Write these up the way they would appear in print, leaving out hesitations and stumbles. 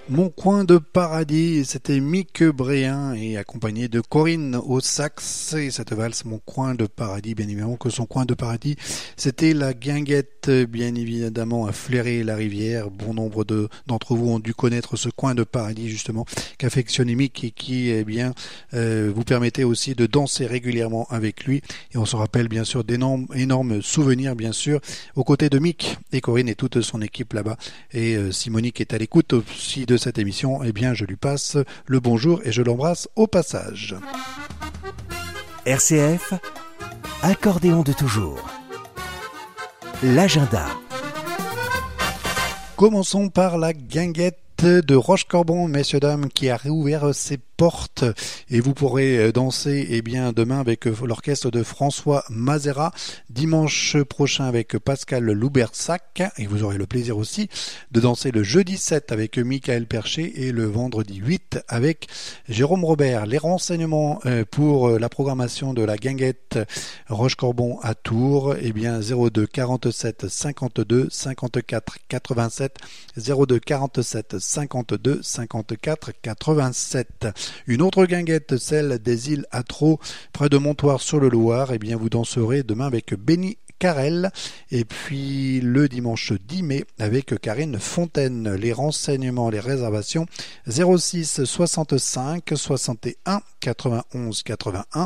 Mon coin de paradis, c'était Mick Bréhin et accompagné de Corinne au sax et cette valse Mon coin de paradis, bien évidemment que son coin de paradis, c'était la guinguette, bien évidemment à flairer la rivière. Bon nombre d'entre vous ont dû connaître ce coin de paradis justement qu'affectionnait Mick et qui vous permettait aussi de danser régulièrement avec lui. Et on se rappelle bien sûr d'énormes souvenirs bien sûr aux côtés de Mick et Corinne et toute son équipe là-bas. Et Simonique est à l'écoute aussi de cette émission, eh bien je lui passe le bonjour et je l'embrasse au passage. RCF, accordéon de toujours. L'agenda. Commençons par la guinguette de Rochecorbon, messieurs dames, qui a réouvert ses portes et vous pourrez danser demain avec l'orchestre de François Mazera, dimanche prochain avec Pascal Loubersac et vous aurez le plaisir aussi de danser le jeudi 7 avec Michael Percher et le vendredi 8 avec Jérôme Robert. Les renseignements pour la programmation de la guinguette Rochecorbon à Tours, 02 47 52 54 87 02 47 52 54 87. Une autre guinguette, celle des îles Atro, près de Montoire-sur-le-Loir, vous danserez demain avec Benny Carrel et puis le dimanche 10 mai avec Karine Fontaine. Les renseignements, les réservations 06 65 61 91 81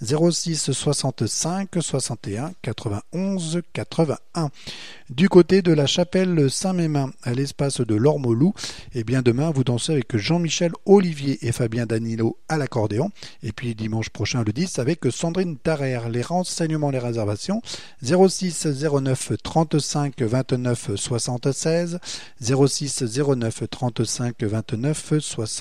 06 65 61 91 81. Du côté de la chapelle Saint-Mémin à l'espace de l'Ormolou, demain vous dansez avec Jean-Michel Olivier et Fabien Danilo à l'accordéon et puis dimanche prochain le 10 avec Sandrine Tarrer. Les renseignements, les réservations 06 09 35 29 76 06 09 35 29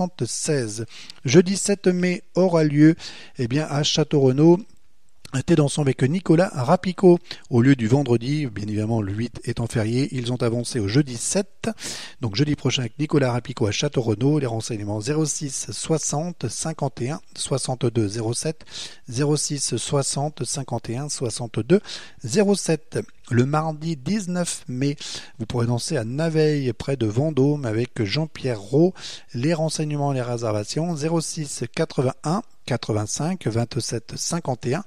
76. Jeudi 7 mai aura lieu à Château-Renaud Thé dansant avec Nicolas Rapico au lieu du vendredi, bien évidemment le 8 étant férié, ils ont avancé au jeudi 7, donc jeudi prochain avec Nicolas Rapico à Château-Renaud. Les renseignements 06 60 51 62 07 06 60 51 62 07. Le mardi 19 mai, vous pourrez danser à Naveil près de Vendôme avec Jean-Pierre Roux. Les renseignements, les réservations 06 81 85 27 51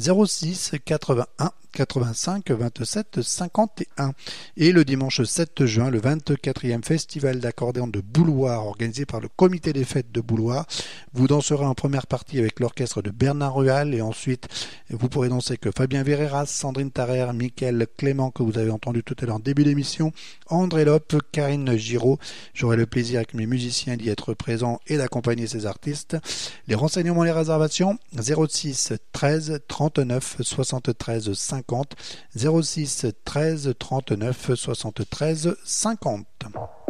06 81 85 27 51. Et le dimanche 7 juin, le 24e festival d'accordéon de Bouloir organisé par le comité des fêtes de Bouloir. Vous danserez en première partie avec l'orchestre de Bernard Rual et ensuite vous pourrez danser avec Fabien Verreras, Sandrine Tarrer, Mickaël Clément que vous avez entendu tout à l'heure en début d'émission, André Lope, Karine Giraud. J'aurai le plaisir avec mes musiciens d'y être présents et d'accompagner ces artistes. Les renseignements, les réservations 06 13 39 73 50 06 13 39 73 50.